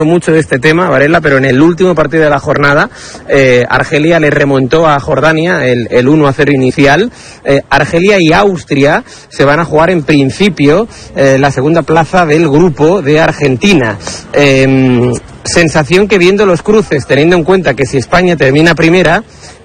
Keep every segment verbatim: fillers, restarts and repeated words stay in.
mucho de este tema, Varela, pero en el último partido de la jornada eh, Argelia le remontó a Jordania el, el uno a cero inicial. eh, Argelia y Austria se van a jugar en principio eh, la segunda plaza del grupo de Argentina. eh, sensación que viendo los cruces, teniendo en cuenta que si España termina primera,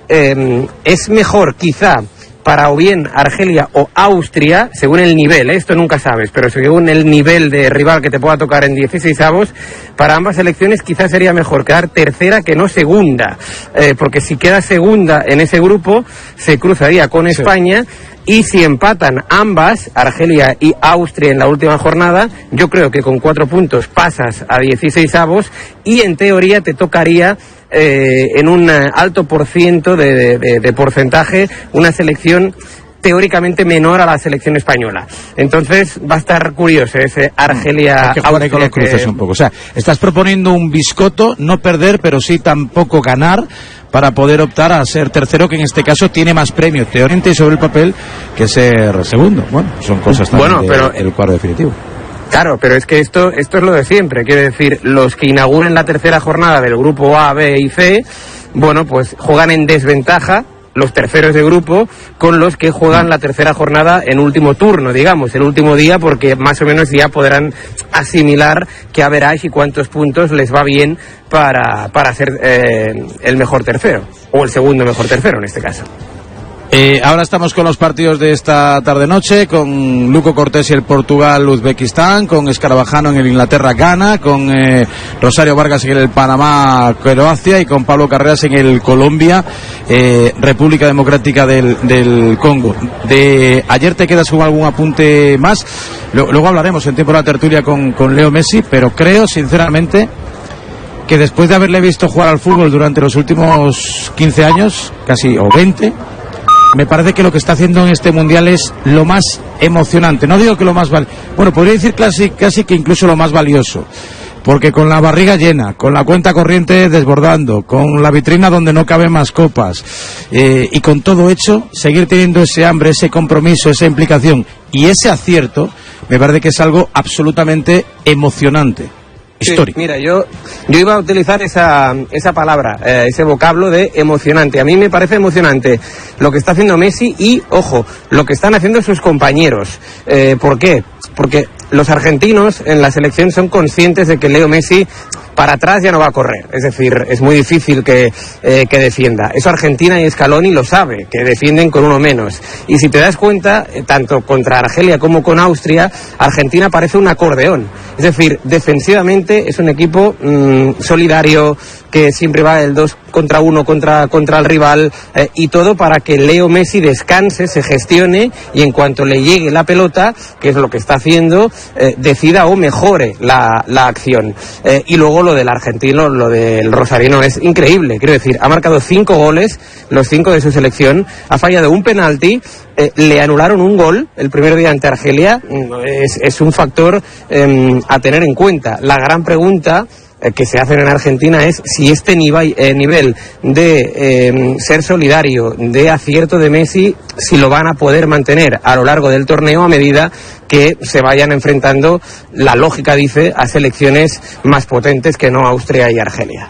eh, es mejor quizá para o bien Argelia o Austria, según el nivel, ¿eh? Esto nunca sabes, pero según el nivel de rival que te pueda tocar en dieciseisavos, para ambas selecciones quizás sería mejor quedar tercera que no segunda, eh, porque si queda segunda en ese grupo, se cruzaría con España, y si empatan ambas, Argelia y Austria en la última jornada, yo creo que con cuatro puntos pasas a dieciseisavos, y en teoría te tocaría Eh, en un alto por ciento de, de, de porcentaje una selección teóricamente menor a la selección española. Entonces va a estar curioso ese Argelia. Hay que jugar ahí con los cruces que... un poco. O sea, estás proponiendo un biscotto, no perder, pero sí tampoco ganar, para poder optar a ser tercero, que en este caso tiene más premios teóricamente sobre el papel que ser segundo. Bueno, son cosas también bueno, pero... del cuadro definitivo. Claro, pero es que esto esto es lo de siempre. Quiero decir, los que inauguren la tercera jornada del grupo A, B y C, bueno, pues juegan en desventaja los terceros de grupo con los que juegan la tercera jornada en último turno, digamos, el último día, porque más o menos ya podrán asimilar qué average y cuántos puntos les va bien para, para ser eh, el mejor tercero, o el segundo mejor tercero en este caso. Eh, ahora estamos con los partidos de esta tarde-noche, con Luco Cortés y el Portugal-Uzbekistán, con Escarabajano en el Inglaterra-Ghana, con eh, Rosario Vargas en el Panamá-Croacia y con Pablo Carreras en el Colombia-República eh, Democrática del, del Congo. De ayer te quedas con algún apunte más, L- luego hablaremos en tiempo de la tertulia con, con Leo Messi, pero creo sinceramente que después de haberle visto jugar al fútbol durante los últimos quince años, casi, o veinte, me parece que lo que está haciendo en este mundial es lo más emocionante. No digo que lo más val... bueno, podría decir casi, casi que incluso lo más valioso, porque con la barriga llena, con la cuenta corriente desbordando, con la vitrina donde no caben más copas, eh, y con todo hecho, seguir teniendo ese hambre, ese compromiso, esa implicación y ese acierto, me parece que es algo absolutamente emocionante. Histórico. Sí, mira, yo yo iba a utilizar esa esa palabra, eh, ese vocablo de emocionante. A mí me parece emocionante lo que está haciendo Messi y, ojo, lo que están haciendo sus compañeros. Eh, ¿Por qué? Porque los argentinos en la selección son conscientes de que Leo Messi para atrás ya no va a correr, es decir, es muy difícil que, eh, que defienda. Eso Argentina y Scaloni lo sabe, que defienden con uno menos. Y si te das cuenta, eh, tanto contra Argelia como con Austria, Argentina parece un acordeón. Es decir, defensivamente es un equipo mmm, solidario, que siempre va el dos contra uno contra, contra el rival, eh, y todo para que Leo Messi descanse, se gestione y en cuanto le llegue la pelota, que es lo que está haciendo, eh, decida o mejore la, la acción. Eh, y luego lo del argentino, lo del rosarino es increíble. Quiero decir, ha marcado cinco goles, los cinco de su selección, ha fallado un penalti, eh, le anularon un gol el primer día ante Argelia. Es, es un factor eh, a tener en cuenta. La gran pregunta que se hacen en Argentina es si este nivel, eh, nivel de eh, ser solidario, de acierto de Messi, si lo van a poder mantener a lo largo del torneo a medida que se vayan enfrentando, la lógica dice, a selecciones más potentes que no Austria y Argelia.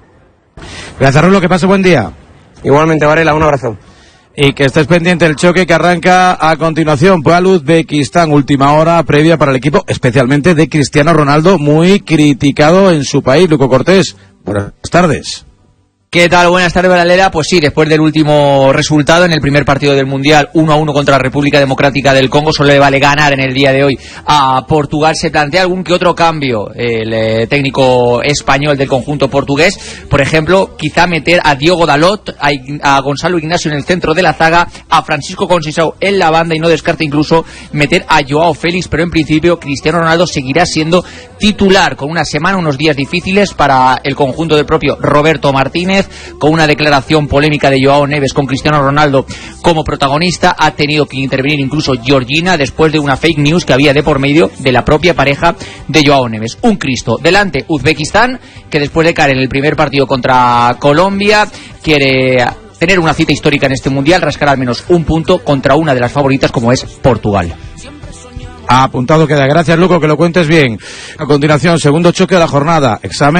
Gracias, Rulo, que pase buen día. Igualmente, Varela, un abrazo. Y que estés pendiente del choque que arranca a continuación. Pues al Uzbekistán, última hora previa para el equipo, especialmente de Cristiano Ronaldo, muy criticado en su país. Luco Cortés, buenas tardes. ¿Qué tal? Buenas tardes, Varela. Pues sí, después del último resultado en el primer partido del Mundial, uno a uno contra la República Democrática del Congo, solo le vale ganar en el día de hoy a Portugal. Se plantea algún que otro cambio el eh, técnico español del conjunto portugués. Por ejemplo, quizá meter a Diogo Dalot, a, a Gonzalo Ignacio en el centro de la zaga, a Francisco Conceição en la banda, y no descarta incluso meter a Joao Félix, pero en principio Cristiano Ronaldo seguirá siendo titular, con una semana, unos días difíciles para el conjunto del propio Roberto Martínez, con una declaración polémica de Joao Neves con Cristiano Ronaldo como protagonista. Ha tenido que intervenir incluso Georgina después de una fake news que había de por medio de la propia pareja de Joao Neves. Un Cristo. Delante Uzbekistán, que después de caer en el primer partido contra Colombia, quiere tener una cita histórica en este Mundial, rascar al menos un punto contra una de las favoritas como es Portugal. Apuntado queda. Gracias, Luco, que lo cuentes bien. A continuación, segundo choque de la jornada. Examen